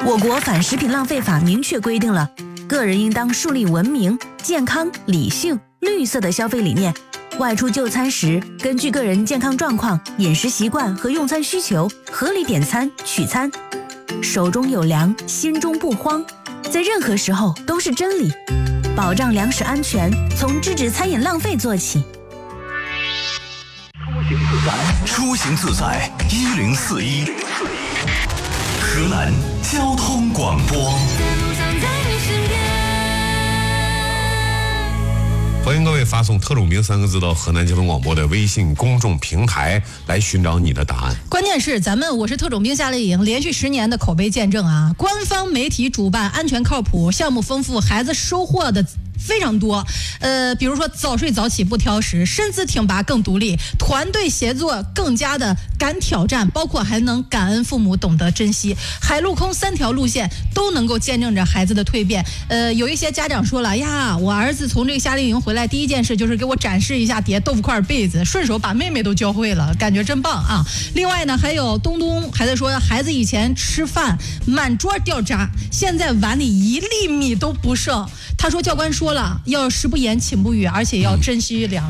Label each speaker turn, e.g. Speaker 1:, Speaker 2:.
Speaker 1: 我国反食品浪费法明确规定了，个人应当树立文明、健康、理性、绿色的消费理念。外出就餐时，根据个人健康状况、饮食习惯和用餐需求，合理点餐取餐。手中有粮，心中不慌，在任何时候都是真理。保障粮食安全，从制止餐饮浪费做起。
Speaker 2: 出行自在1041，河南交通广播。
Speaker 3: 欢迎各位发送特种兵3个字到河南交通广播的微信公众平台来寻找你的答案。
Speaker 4: 关键是我是特种兵夏令营连续10年的口碑见证啊！官方媒体主办，安全靠谱，项目丰富，孩子收获的非常多。比如说早睡早起不挑食，身姿挺拔更独立，团队协作更加的敢挑战，包括还能感恩父母，懂得珍惜。海陆空3条路线都能够见证着孩子的蜕变。有一些家长说了呀，我儿子从这个夏令营回来，第一件事就是给我展示一下叠豆腐块被子，顺手把妹妹都教会了，感觉真棒啊！另外呢，还有东还在说，孩子以前吃饭满桌掉渣，现在碗里1粒米都不剩。他说教官说了，要食不言寝不语，而且要珍惜粮。